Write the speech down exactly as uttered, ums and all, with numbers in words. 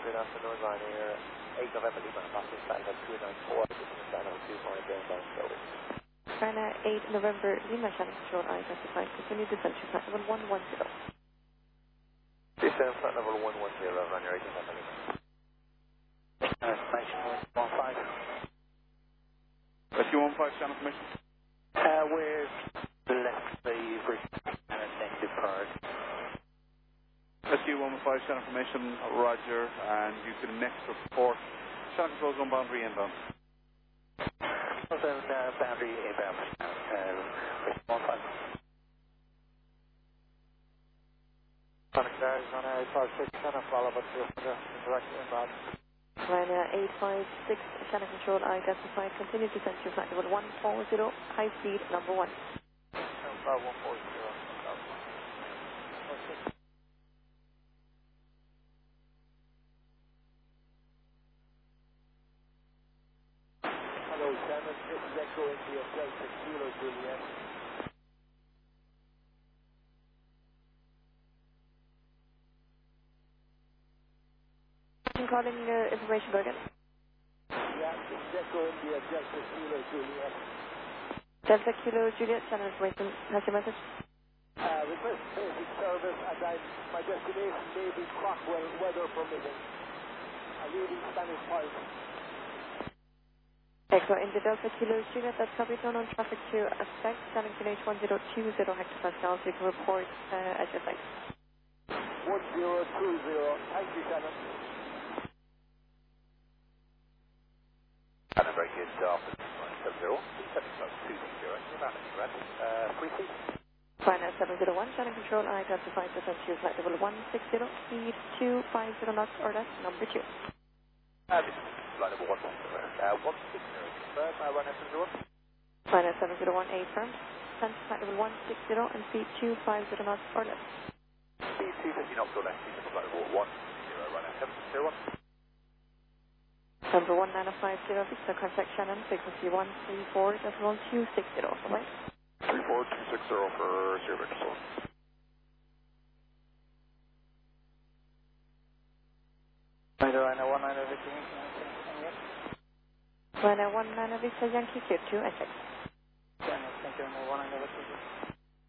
Good afternoon, Ryanair. eight November Lima, passing flight at two nine four, channel two point down slowly. Ryanair eight November Lima, channel control, I identified. Continue descent to flight level one one zero. Descent flight level one one zero, Ryanair eight November Lima. Estimation one five. Rescue one five, channel permission. Uh, we're left the bridge and a negative priority. Rescue one one five, channel information, roger, and you can next report. Channel control zone boundary inbound. Zone uh, boundary inbound. Uh, one five. Sonic Stars on a five six, channel follow up to the direct inbound. Ryanair eight five six, channel control, I identified. Continue descent to flight level one four zero, high speed number one. About one four zero. Hello, Shannon. This is Echo India Delta Kilo Juliet. I'm calling uh, information go again. Yeah, this is Echo India Delta Kilo Juliet. Delta Kilo Juliet, channel information, has your message? Uh, request basic service, and I, my destination may be Crockwell, weather permitting. I'm leaving Spanish Point. Echo India Delta Kilo Juliet, that's copied down on traffic to affect, channel H one zero two zero hectopascal, so you can report uh, at your site. one zero two zero, thank you, Shannon. And a very good afternoon, nine seven zero, seven plus two zero, about uh, three feet. Ryanair seven zero one, channel control, I identified descent to flight level one six zero, speed two five zero knots, or less, number two. Uh, this is flight level one one zero, uh, one six zero, confirm, uh, Ryanair seven zero one. Ryanair seven zero one, A firm, descent to flight level one six zero, and speed two five zero knots, or less. Speed two fifty knots or less, this is flight level one zero, Ryanair seven zero one. Number one nine five zero, Victor, contact Shannon, frequency one three four decimal two six zero, bye-bye. three four two six zero for zero Victor Soul. Ryanair one nine Victor Yankee, Ryanair one nine Victor Yankee, clear to enter. Thank you, one nine Victor.